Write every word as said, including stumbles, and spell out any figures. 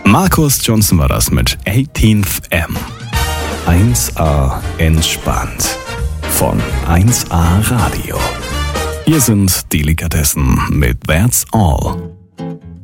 Marcus Johnson war das mit eighteenth M. eins A entspannt von eins A Radio. Hier sind Delikatessen mit That's All.